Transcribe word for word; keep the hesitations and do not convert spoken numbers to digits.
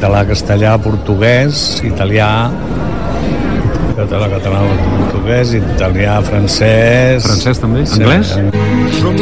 català, castellà, portuguès, italià, català, català, portuguès, italià, francès... Francès també? Anglès? Sí.